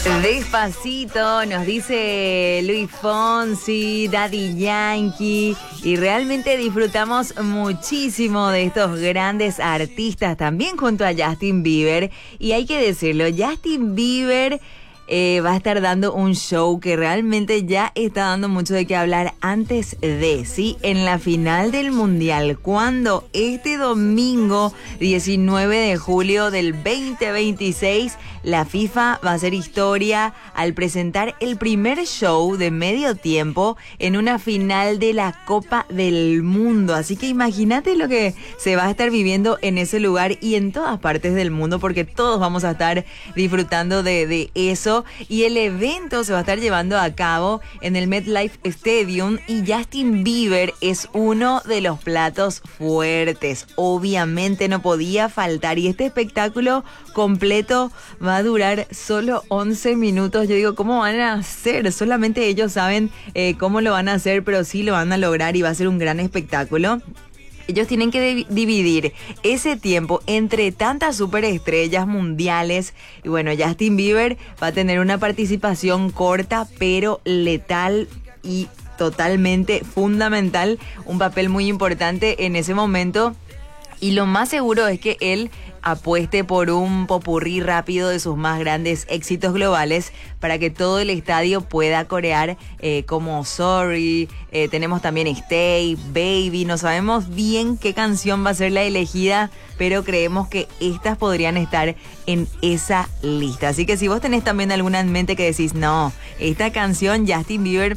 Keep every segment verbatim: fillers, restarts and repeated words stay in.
Despacito, nos dice Luis Fonsi, Daddy Yankee, y realmente disfrutamos muchísimo de estos grandes artistas, también junto a Justin Bieber. Y hay que decirlo, Justin Bieber eh, va a estar dando un show que realmente ya está dando mucho de qué hablar antes de, ¿sí? En la final del Mundial, cuando este domingo diecinueve de julio del veinte veintiséis, la FIFA va a hacer historia al presentar el primer show de medio tiempo en una final de la Copa del Mundo. Así que imagínate lo que se va a estar viviendo en ese lugar y en todas partes del mundo, porque todos vamos a estar disfrutando de, de eso. Y el evento se va a estar llevando a cabo en el MetLife Stadium y Justin Bieber es uno de los platos fuertes. Obviamente no podía faltar, y este espectáculo completo va a durar solo once minutos. Yo digo, ¿cómo van a hacer? Solamente ellos saben eh, cómo lo van a hacer, pero sí lo van a lograr y va a ser un gran espectáculo. Ellos tienen que de- dividir ese tiempo entre tantas superestrellas mundiales. Y bueno, Justin Bieber va a tener una participación corta, pero letal y totalmente fundamental. Un papel muy importante en ese momento. Y lo más seguro es que él apueste por un popurrí rápido de sus más grandes éxitos globales para que todo el estadio pueda corear eh, como Sorry, eh, tenemos también Stay, Baby. No sabemos bien qué canción va a ser la elegida, pero creemos que estas podrían estar en esa lista. Así que si vos tenés también alguna en mente que decís, no, esta canción Justin Bieber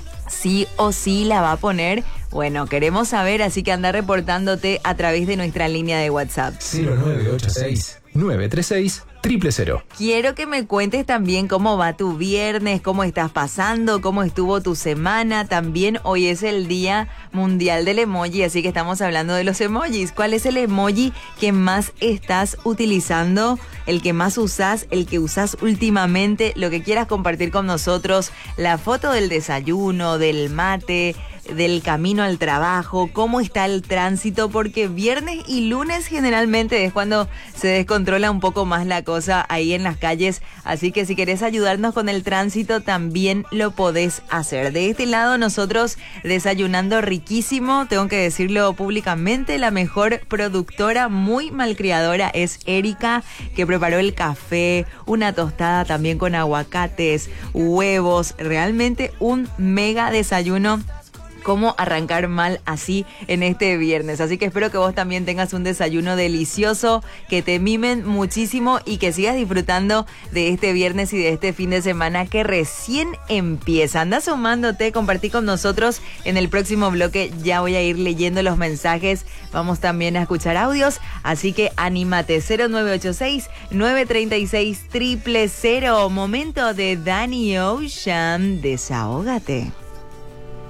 sí o sí la va a poner, bueno, queremos saber, así que anda reportándote a través de nuestra línea de WhatsApp. cero nueve ocho seis, nueve tres seis, cero cero cero. Quiero que me cuentes también cómo va tu viernes, cómo estás pasando, cómo estuvo tu semana. También hoy es el Día Mundial del Emoji, así que estamos hablando de los emojis. ¿Cuál es el emoji que más estás utilizando? El que más usás, el que usás últimamente, lo que quieras compartir con nosotros. La foto del desayuno, del mate, del camino al trabajo, cómo está el tránsito, porque viernes y lunes generalmente es cuando se descontrola un poco más la cosa ahí en las calles, así que si querés ayudarnos con el tránsito también lo podés hacer. De este lado nosotros desayunando riquísimo, tengo que decirlo públicamente, la mejor productora muy malcriadora es Erika, que preparó el café, una tostada también con aguacates, huevos, realmente un mega desayuno. Cómo arrancar mal así en este viernes. Así que espero que vos también tengas un desayuno delicioso, que te mimen muchísimo y que sigas disfrutando de este viernes y de este fin de semana que recién empieza. Anda sumándote, compartí con nosotros en el próximo bloque. Ya voy a ir leyendo los mensajes. Vamos también a escuchar audios. Así que anímate. cero nueve ocho seis, nueve tres seis, cero cero cero. Momento de Danny Ocean. Desahógate.